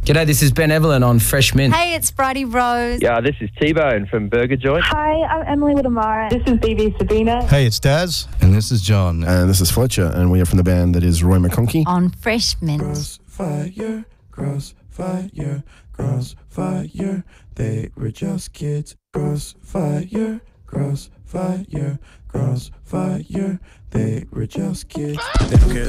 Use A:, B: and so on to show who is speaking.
A: G'day, this is Ben Evelyn on Fresh Mint.
B: Hey, it's Bridie Rose.
C: Yeah, this is T-Bone from Burger Joint.
D: Hi, I'm Emily Woodamara. This is BB Sabina.
E: Hey, it's Daz.
F: And this is John.
G: And this is Fletcher, and we are from the band that is Roy McConkey.
B: On Fresh Mint.
H: Crossfire, crossfire, crossfire. They were just kids. Crossfire, crossfire, crossfire. They were just kids. They don't care.